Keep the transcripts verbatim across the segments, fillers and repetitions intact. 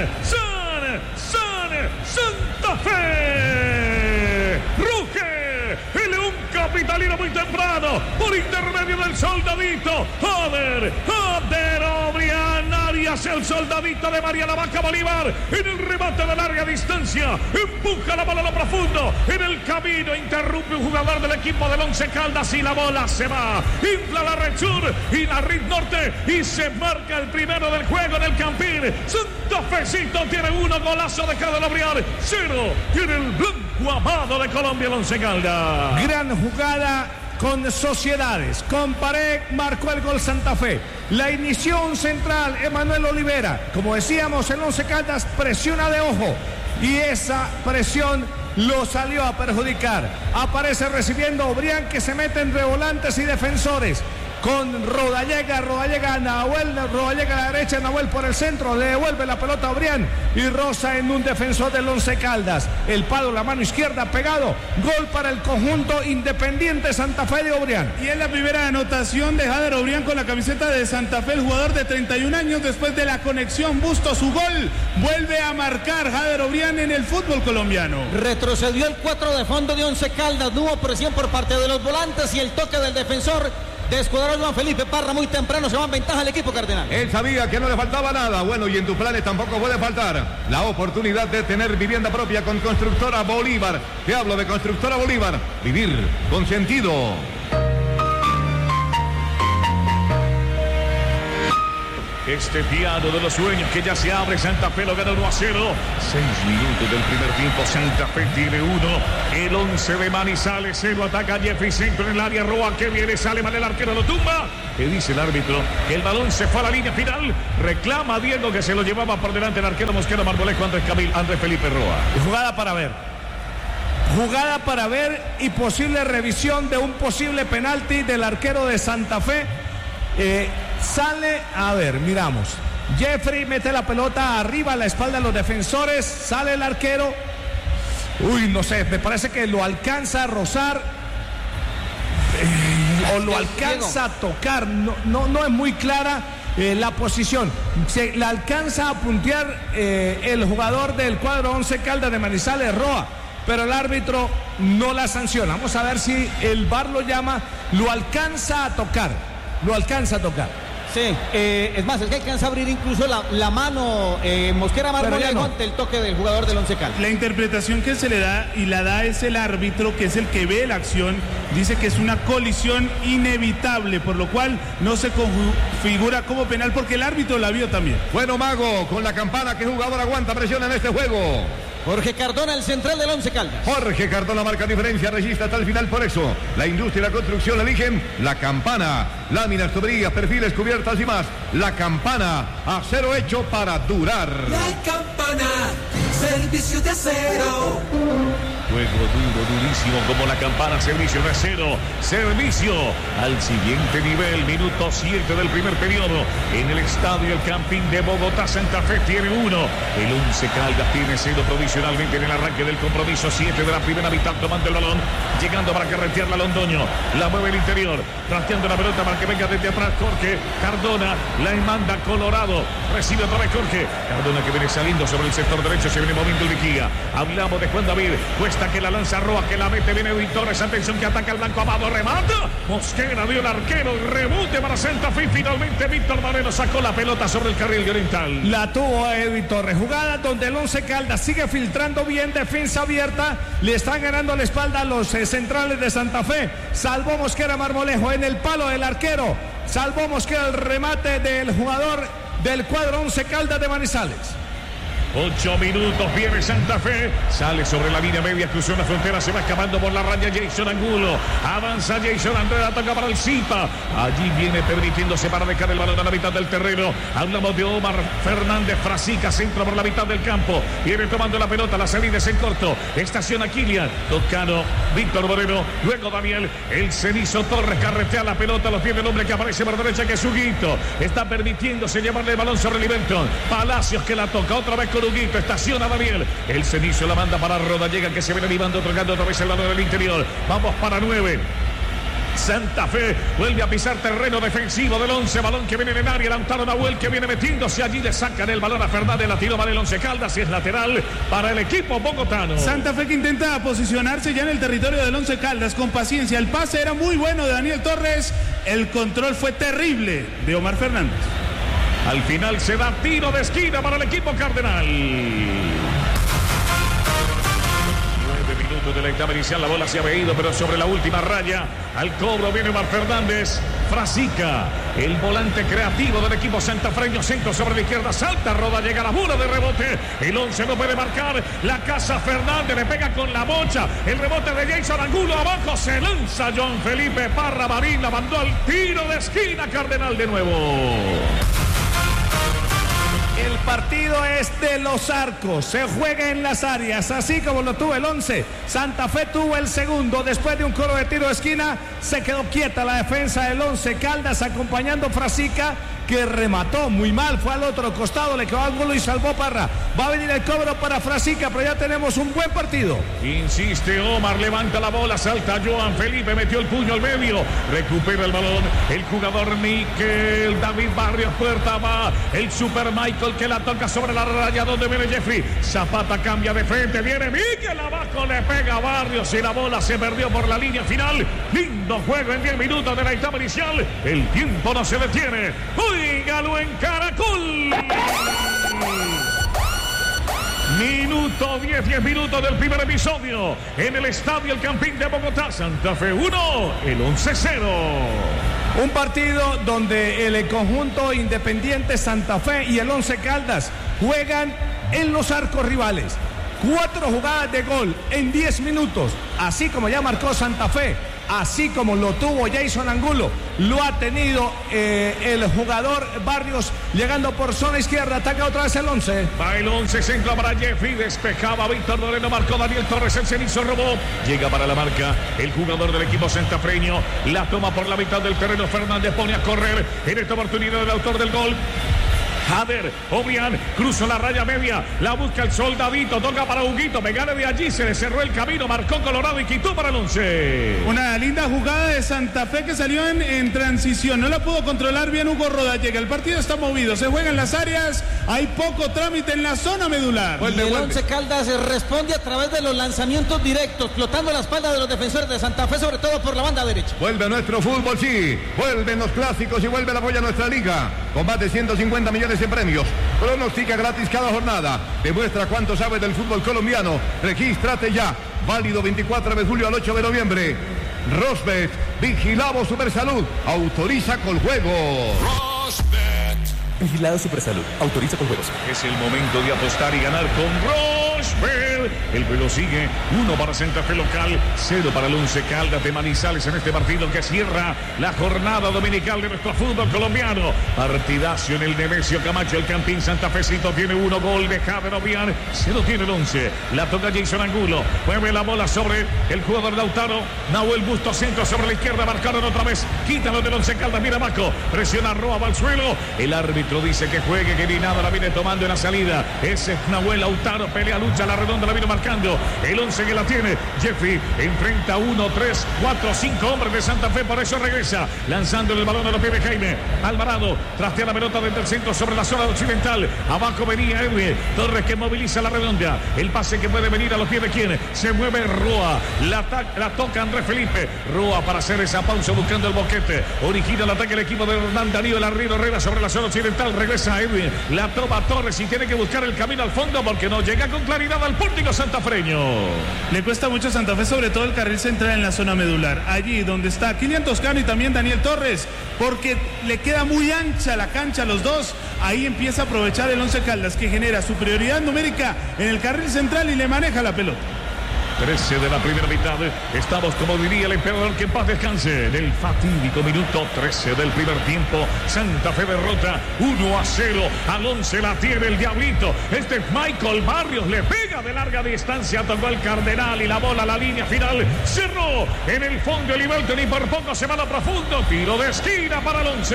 San, San, Santa Fe. Ruge el León capitalino muy temprano por intermedio del soldadito. Joder, joder, Obrián. Arias, el soldadito de María la Vaca Bolívar. En el remate de larga distancia. Empuja la bola a lo profundo. En el camino interrumpe un jugador del equipo del Once Caldas y la bola se va. Infla la red sur y la red norte. Y se marca el primero del juego en el Campín. Santa Fecito tiene uno. Golazo de cada Obrián. Cero. Tiene el blanco amado de Colombia el Once Caldas. Gran jugada con Sociedades. Con Pared marcó el gol Santa Fe. La inició un central, Emanuel Olivera. Como decíamos, el Once Caldas presiona de ojo. Y esa presión lo salió a perjudicar. Aparece recibiendo Obrián, que se mete entre volantes y defensores. Con Rodallega, Rodallega a Nahuel, Rodallega a la derecha, Nahuel por el centro, le devuelve la pelota a Obrián y roza en un defensor del Once Caldas. El palo, la mano izquierda pegado, gol para el conjunto Independiente Santa Fe de Obrián. Y es la primera anotación de Jader Obrián con la camiseta de Santa Fe, el jugador de treinta y un años después de la conexión Busto, su gol, vuelve a marcar Jader Obrián en el fútbol colombiano. Retrocedió el cuatro de fondo de Once Caldas, no hubo presión por parte de los volantes y el toque del defensor de escuadrón Juan Felipe Parra muy temprano se va en ventaja el equipo cardenal. Él sabía que no le faltaba nada. Bueno, y en tus planes tampoco puede faltar la oportunidad de tener vivienda propia con Constructora Bolívar. Te hablo de Constructora Bolívar. Vivir con sentido. Este piano de los sueños que ya se abre. Santa Fe lo gana uno a cero. Seis minutos del primer tiempo. Santa Fe tiene uno. El once de Manizales. Cero ataca Jeffrey Centro en el área. Roa que viene. Sale mal el arquero. Lo tumba. ¿Qué dice el árbitro? Que el balón se fue a la línea final. Reclama a Diego que se lo llevaba por delante el arquero Mosquera Marmolejo. Andrés Camil, Andrés Felipe Roa. Jugada para ver. Jugada para ver y posible revisión de un posible penalti del arquero de Santa Fe. Eh, sale, a ver, miramos. Jeffrey mete la pelota arriba a la espalda de los defensores. Sale el arquero. Uy, no sé, me parece que lo alcanza a rozar. Eh, o lo alcanza a tocar. No, no, no es muy clara eh, la posición. Se la alcanza a puntear eh, el jugador del cuadro Once Caldas de Manizales, Roa. Pero el árbitro no la sanciona. Vamos a ver si el V A R lo llama. Lo alcanza a tocar. Lo alcanza a tocar. Sí, eh, es más, es que alcanza a abrir incluso la, la mano eh, Mosquera Marmolejo no. ante el toque del jugador del Once Caldas. La interpretación que se le da y la da es el árbitro, que es el que ve la acción. Dice que es una colisión inevitable, por lo cual no se configura como penal porque el árbitro la vio también. Bueno, Mago, con la campana, ¿qué jugador aguanta presión en este juego? Jorge Cardona, el central del Once Caldas. Jorge Cardona marca diferencia, resiste hasta el final. Por eso, la industria y la construcción eligen la campana. Láminas, tuberías, perfiles, cubiertas y más. La campana, acero hecho para durar. La campana, servicio de acero. Juego duro, durísimo como la campana, servicio de acero, servicio al siguiente nivel, minuto siete del primer periodo, en el estadio El Campín de Bogotá. Santa Fe tiene uno, el Once Caldas tiene cero provisionalmente en el arranque del compromiso. Siete de la primera mitad tomando el balón, llegando para carretearla Londoño, la mueve el interior, trasteando la pelota para que venga desde atrás Jorge Cardona, la manda Colorado, recibe otra vez Jorge Cardona que viene saliendo sobre el sector derecho, se viene moviendo el Viquilla. Hablamos de Juan David, cuesta que la lanza Roa, que la mete, viene Edwin Torres, atención que ataca el blanco amado, remata, Mosquera dio el arquero, rebote para Santa Fe, finalmente Víctor Moreno sacó la pelota sobre el carril de oriental. La tuvo Edwin Torres, jugada donde el Once Caldas sigue filtrando bien, defensa abierta, le están ganando la espalda a los eh, centrales de Santa Fe, salvó Mosquera Marmolejo en el palo del arquero, salvó Mosquera el remate del jugador del cuadro Once Caldas de Manizales. Ocho minutos, viene Santa Fe, sale sobre la línea media, cruzó la frontera, se va escapando por la raya Jason Angulo, avanza Jason Andrés, ataca para el Zipa, allí viene permitiéndose para dejar el balón a la mitad del terreno. Hablamos de Omar Fernández Frasica, centro por la mitad del campo, viene tomando la pelota, la salida es en corto, estaciona Kilian, Toscano, Víctor Moreno, luego Daniel, el Cenizo Torres carretea la pelota, lo tiene el hombre que aparece por derecha, que es Huguito, está permitiéndose llevarle el balón sobre Liberton, Palacios que la toca otra vez con Huguito, estaciona Daniel, el Cenizo la manda para Rodallega que se viene animando, tocando otra vez el balón del interior, vamos para nueve. Santa Fe vuelve a pisar terreno defensivo del once, balón que viene en el área, Lautaro Nahuel que viene metiéndose allí, le sacan el balón a Fernández, la tiro para el Once Caldas y es lateral para el equipo bogotano. Santa Fe que intenta posicionarse ya en el territorio del Once Caldas con paciencia, el pase era muy bueno de Daniel Torres, el control fue terrible de Omar Fernández. Al final se da tiro de esquina para el equipo cardenal. Minutos de la etapa inicial, la bola se había ido, pero sobre la última raya, al cobro viene Omar Fernández. Frasica, el volante creativo del equipo santafreño, centro sobre la izquierda, salta, roda, llega a la bola de rebote, el once no puede marcar, la casa Fernández, le pega con la bocha, el rebote de Jason Angulo, abajo se lanza John Felipe Parra, Marín la mandó al tiro de esquina, Cardenal de nuevo. El partido es de los arcos, se juega en las áreas, así como lo tuvo el once. Santa Fe tuvo el segundo, después de un coro de tiro de esquina, se quedó quieta la defensa del once Caldas, acompañando a Frasica, que remató muy mal, fue al otro costado, le quedó ángulo y salvó Parra. Va a venir el cobro para Frasica, pero ya tenemos un buen partido. Insiste Omar, levanta la bola, salta Joan Felipe, metió el puño al medio, recupera el balón, el jugador Miquel David Barrios, puerta va, el Super Michael que la toca sobre la raya donde viene Jeffrey, Zapata cambia de frente, viene Miquel abajo, le pega a Barrios y la bola se perdió por la línea final. Lindo juego en diez minutos de la etapa inicial, el tiempo no se detiene. Oígalo en Caracol. Minuto diez, diez minutos del primer episodio en el estadio El Campín de Bogotá. Santa Fe uno, el once cero. Un partido donde el conjunto Independiente Santa Fe y el Once Caldas juegan en los arcos rivales. Cuatro jugadas de gol en diez minutos, así como ya marcó Santa Fe, así como lo tuvo Jason Angulo, lo ha tenido eh, el jugador Barrios, llegando por zona izquierda, ataca otra vez el once. Va el once, centro para Jeffrey, despejaba Víctor Moreno, marcó Daniel Torres, el cenizo robó, llega para la marca el jugador del equipo santafreño, la toma por la mitad del terreno, Fernández pone a correr, en esta oportunidad el autor del gol, Jader, Obrián, cruzó la raya media, la busca el soldadito, toca para Huguito, Megane de allí, se le cerró el camino, marcó Colorado y quitó para el once. Una linda jugada de Santa Fe que salió en, en transición, no la pudo controlar bien Hugo Rodallega, el partido está movido, se juega en las áreas, hay poco trámite en la zona medular. Y el Once Caldas responde a través de los lanzamientos directos, flotando la espalda de los defensores de Santa Fe, sobre todo por la banda derecha. Vuelve nuestro fútbol, sí, vuelven los clásicos y vuelve la joya a nuestra liga. Combate ciento cincuenta millones en premios. Pronostica gratis cada jornada. Demuestra cuánto sabes del fútbol colombiano. Regístrate ya. Válido veinticuatro de julio al ocho de noviembre. Rosbet, vigilado Supersalud. Autoriza con juego. Vigilado Supersalud. Autoriza con juegos. Es el momento de apostar y ganar con Rosbet. El juego sigue. Uno para Santa Fe local. Cero para el Once Caldas de Manizales en este partido que cierra la jornada dominical de nuestro fútbol colombiano. Partidazo en el Nemesio Camacho. El Campín Santafecito tiene uno. Gol de Javier Obian. Cero tiene el once. La toca Jason Angulo. Mueve la bola sobre el jugador Lautaro. Nahuel Busto, centro sobre la izquierda. Marcaron otra vez. Quítalo del Once Caldas. Mira Maco. Presiona Roa, va al suelo. El árbitro dice que juegue, que ni nada la viene tomando en la salida. Ese es Nahuel Lautaro, pelea, lucha, la redonda la viene marcando. El once que la tiene. Jeffrey enfrenta uno, tres, cuatro, cinco hombres de Santa Fe, por eso regresa. Lanzando el balón a los pies de Jaime. Alvarado trastea la pelota desde el centro sobre la zona occidental. Abajo venía Edwin Torres que moviliza la redonda. El pase que puede venir a los pies de quién. Se mueve Roa. La, la toca Andrés Felipe. Roa para hacer esa pausa buscando el boquete. Origina el ataque el equipo de Hernán Darío Larrido Herrera sobre la zona occidental. Regresa Edwin, la toma Torres y tiene que buscar el camino al fondo porque no llega con claridad al pórtico santafreño. Le cuesta mucho a Santa Fe, sobre todo el carril central en la zona medular, allí donde está Kylian Toscano y también Daniel Torres, porque le queda muy ancha la cancha a los dos. Ahí empieza a aprovechar el Once Caldas, que genera superioridad numérica en el carril central y le maneja la pelota. trece de la primera mitad. Estamos, como diría el emperador, que en paz descanse. Del fatídico minuto trece del primer tiempo. Santa Fe derrota uno a cero. Al once la tiene el Diablito. Este Michael Barrios le pega de larga distancia. Tocó el Cardenal y la bola a la línea final. Cerró en el fondo el Iberton y por poco se va a profundo. Tiro de esquina para el once.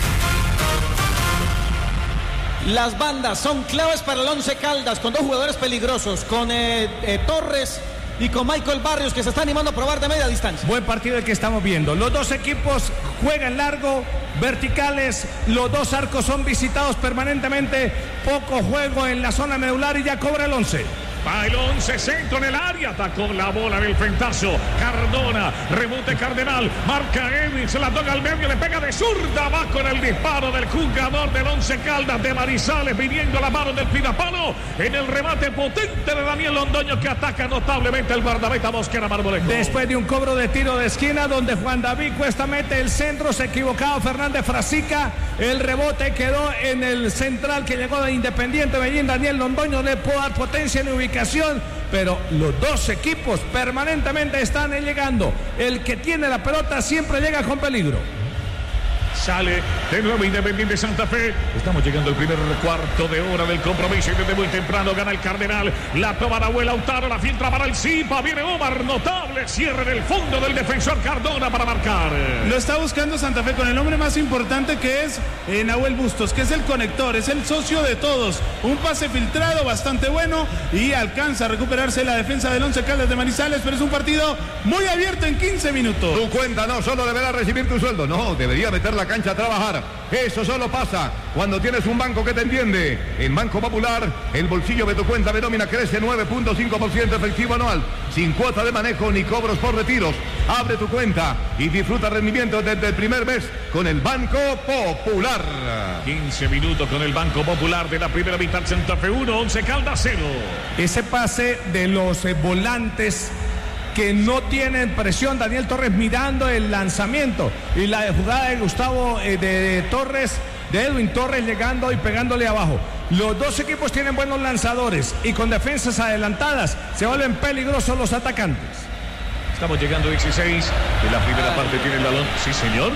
Las bandas son claves para el Once Caldas, con dos jugadores peligrosos, con eh, eh, Torres y con Michael Barrios, que se está animando a probar de media distancia. Buen partido el que estamos viendo. Los dos equipos juegan largo, verticales, los dos arcos son visitados permanentemente, poco juego en la zona medular y ya cobra el once. Va el once, centro en el área, atacó la bola del frentazo, Cardona, rebote Cardenal, marca Edwin, se la toca al medio, le pega de zurda, va con el disparo del jugador del Once Caldas de Manizales, viniendo a la mano del Pidapalo, en el remate potente de Daniel Londoño, que ataca notablemente el guardameta Mosquera Marmolejo. Después de un cobro de tiro de esquina donde Juan David Cuesta mete el centro, se equivocaba Fernández Frasica, el rebote quedó en el central que llegó de Independiente Medellín, Daniel Londoño, le puede dar potencia en ubicación, pero los dos equipos permanentemente están llegando. El que tiene la pelota siempre llega con peligro. Sale de nuevo Independiente Santa Fe. Estamos llegando al primer cuarto de hora del compromiso y desde muy temprano gana el Cardenal. La toma la abuela Lautaro, la filtra para el Zipa. Viene Omar, notable cierre en el fondo del defensor Cardona para marcar. Lo está buscando Santa Fe con el hombre más importante, que es eh, Nahuel Bustos, que es el conector, es el socio de todos. Un pase filtrado bastante bueno y alcanza a recuperarse la defensa del Once Caldas de Manizales, pero es un partido muy abierto en quince minutos. Tu cuenta no solo deberá recibir tu sueldo, no, debería meter la cancha a trabajar. Eso solo pasa cuando tienes un banco que te entiende. En Banco Popular, el bolsillo de tu cuenta de nómina crece nueve punto cinco por ciento efectivo anual, sin cuota de manejo ni cobros por retiros. Abre tu cuenta y disfruta rendimiento desde el primer mes con el Banco Popular. quince minutos con el Banco Popular de la primera mitad. Santa Fe uno, Once Caldas cero. Ese pase de los eh, volantes que no tienen presión, Daniel Torres mirando el lanzamiento y la jugada de Gustavo eh, de, de Torres, de Edwin Torres llegando y pegándole abajo. Los dos equipos tienen buenos lanzadores y con defensas adelantadas se vuelven peligrosos los atacantes. Estamos llegando a dieciséis, en la primera parte tiene el balón. Sí, señor.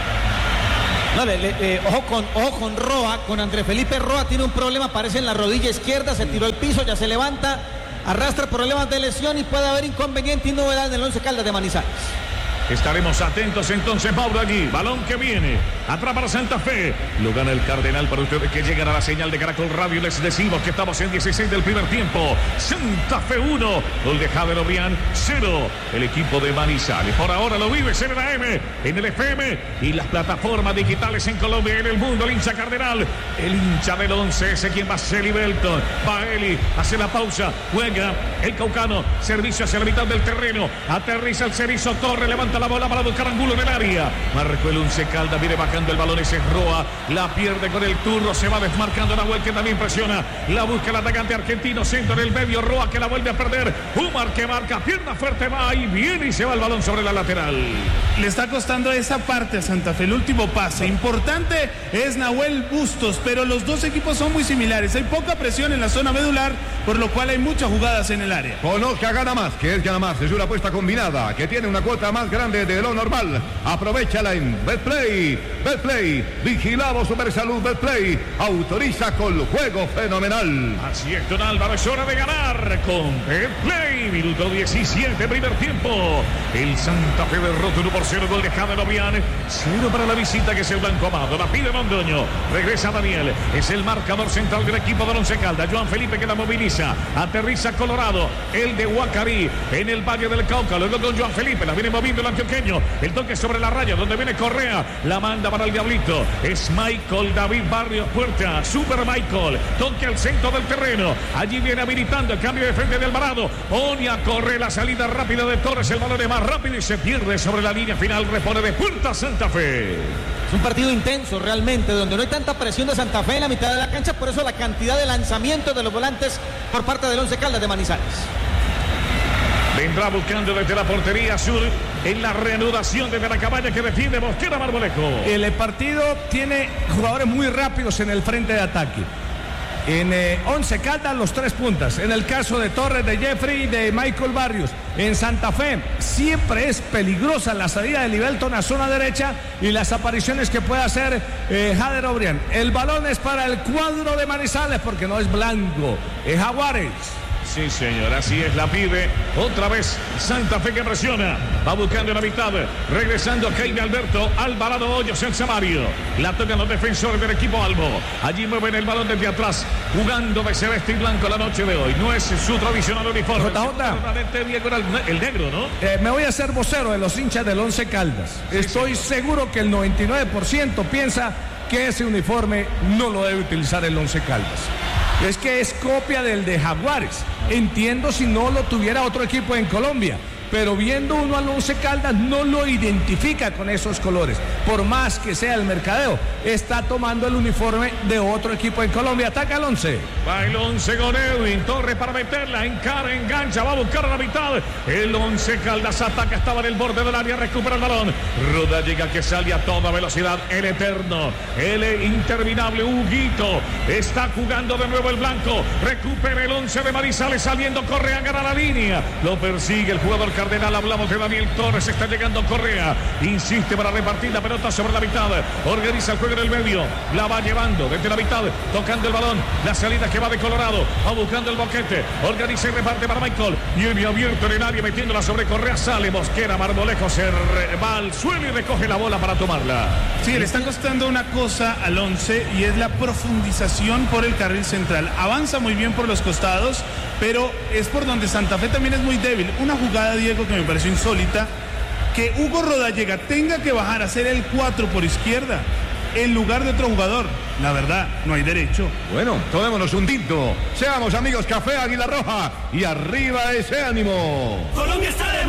No, le, le, eh, ojo con ojo con Roa, con Andrés Felipe Roa, tiene un problema, parece en la rodilla izquierda, se tiró al piso, ya se levanta, arrastra problemas de lesión y puede haber inconveniente y novedad en el Once Caldas de Manizales. Estaremos atentos entonces, Mauro, allí. Balón que viene. Atrás para Santa Fe. Lo gana el Cardenal para ustedes que llegan a la señal de Caracol Radio. Les decimos que estamos en dieciséis del primer tiempo. Santa Fe uno. Gol de Javier Obrián cero. El equipo de Manizales. Por ahora lo vives en el A M, en el F M y las plataformas digitales en Colombia y en el mundo. El hincha Cardenal. El hincha del once. Ese quien va a ser Belton. Baeli hace la pausa. Juega el Caucano. Servicio hacia la mitad del terreno. Aterriza el Cerizo Torre. Levanta la bola para buscar ángulo en el área. Marcó el Once Caldas, viene bajando el balón, ese es Roa, la pierde con el turno, se va desmarcando Nahuel, que también presiona, la busca el atacante argentino, centro en el medio, Roa que la vuelve a perder, Umar que marca, pierna fuerte, va y viene y se va el balón sobre la lateral. Le está costando esa parte a Santa Fe, el último pase. Importante es Nahuel Bustos, pero los dos equipos son muy similares, hay poca presión en la zona medular, por lo cual hay muchas jugadas en el área. Conozca Gana Más, que es Gana Más, es una apuesta combinada, que tiene una cuota más grande de lo normal. Aprovechala en Betplay. Betplay, vigilado Supersalud. Betplay autoriza con juego fenomenal. Así es, Don Álvaro, es hora de ganar con Betplay. Minuto diecisiete, primer tiempo. El Santa Fe derrota uno por cero, gol de Javier Obrián. Cero para la visita, que es el Blanco Amado. La pide Londoño. Regresa Daniel. Es el marcador central del equipo de Once Caldas. Joan Felipe que la moviliza. Aterriza Colorado. El de Huacarí en el Valle del Cauca. Luego con Joan Felipe. La viene moviendo el antioqueño. El toque sobre la raya donde viene Correa. La manda para el Diablito. Es Michael David Barrios Puerta. Super Michael. Toque al centro del terreno. Allí viene habilitando el cambio de frente de Alvarado. Onia corre la salida rápida de Torres. El balón es más rápido y se pierde sobre la línea final. Repone de Puerta Santa Fe. Es un partido intenso realmente, donde no hay tanta presión de Santa Fe en la mitad de la cancha. Por eso la cantidad de lanzamientos de los volantes por parte del Once Caldas de Manizales. Vendrá buscando desde la portería sur en la reanudación desde la cabaña que defiende Mosquera Marmolejo. El partido tiene jugadores muy rápidos en el frente de ataque. En eh, Once Caldas los tres puntas. En el caso de Torres, de Jeffrey y de Michael Barrios. En Santa Fe siempre es peligrosa la salida de Libelton a zona derecha y las apariciones que puede hacer eh, Jader Obrián. El balón es para el cuadro de Manizales porque no es blanco, es Jaguares. Sí, señor, así es, la pide otra vez Santa Fe que presiona, va buscando en la mitad, regresando a Jaime Alberto Alvarado Hoyos en Samario, la tocan los defensores del equipo Albo, allí mueven el balón desde atrás, jugando de celeste y blanco la noche de hoy, no es su tradicional uniforme, J J. Diego era el, el negro, ¿no? Eh, me voy a hacer vocero de los hinchas del Once Caldas, Sí, estoy señor. seguro que el noventa y nueve por ciento piensa que ese uniforme no lo debe utilizar el Once Caldas. Es que es copia del de Jaguares. Entiendo si no lo tuviera otro equipo en Colombia, pero viendo uno al Once Caldas no lo identifica con esos colores. Por más que sea el mercadeo, está tomando el uniforme de otro equipo en Colombia. Ataca el Once. Va el Once con Edwin Torres para meterla, encara, engancha, va a buscar a la mitad. El Once Caldas ataca, estaba en el borde del área, recupera el balón. Ruda llega que sale a toda velocidad. El eterno, el interminable Huguito. Está jugando de nuevo el blanco. Recupera el Once de Manizales saliendo Correa, gana la línea. Lo persigue el jugador Cardenal, hablamos de Daniel Torres, está llegando Correa, insiste para repartir la pelota sobre la mitad, organiza el juego en el medio, la va llevando desde la mitad, tocando el balón, la salida que va de Colorado, va buscando el boquete, organiza y reparte para Michael, viene abierto en el área, metiéndola sobre Correa, sale Mosquera, Marmolejo se re, va al suelo y recoge la bola para tomarla. Sí, le está costando una cosa al Once y es la profundización por el carril central. Avanza muy bien por los costados, pero es por donde Santa Fe también es muy débil. Una jugada, Diego, que me pareció insólita, que Hugo Rodallega tenga que bajar a hacer el cuatro por izquierda en lugar de otro jugador. La verdad, no hay derecho. Bueno, tomémonos un tinto. Seamos amigos, Café Águila Roja y arriba ese ánimo. Colombia está de